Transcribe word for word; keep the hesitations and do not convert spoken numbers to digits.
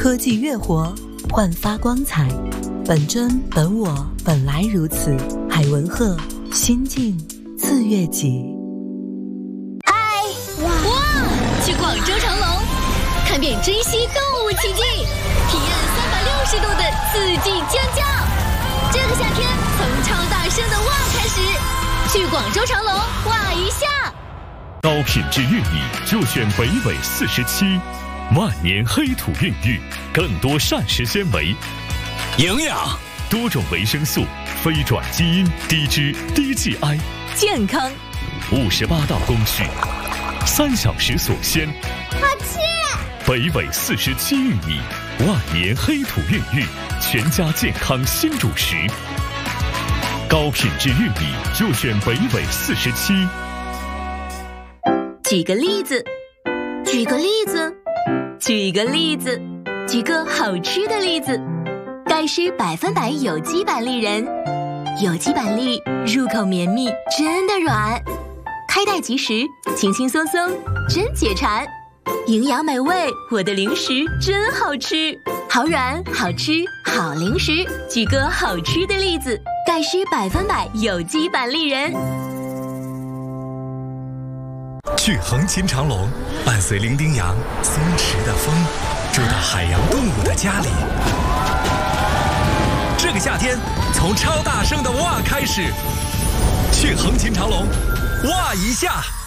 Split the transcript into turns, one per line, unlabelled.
科技乐活，焕发光彩。本真本我，本来如此。海文鹤，心境自悦己。
嗨，哇哇！去广州长隆，看遍珍稀动物奇迹，体验三百六十度的四季尖叫。这个夏天，从超大声的哇开始，去广州长隆哇一下。
高品质玉米就选北纬四十七，万年黑土孕育，更多膳食纤维、
营养、
多种维生素、非转基因、低脂、低 G I，
健康。
五十八道工序，三小时锁鲜。
好吃！
北纬四十七玉米，万年黑土孕育，全家健康新主食。高品质玉米就选北纬四十七。
举个例子，
举个例子，
举个例子，
举个好吃的例子。
盖诗百分百有机板栗仁，有机板栗入口绵密，真的软，开袋即食，轻轻松松，真解馋。营养美味，我的零食真好吃，好软好吃好零食。举个好吃的例子，盖诗百分百有机板栗仁。
去横琴长隆，伴随伶仃羊、松弛的风，住到海洋动物的家里。这个夏天，从超大声的哇开始，去横琴长隆，哇一下。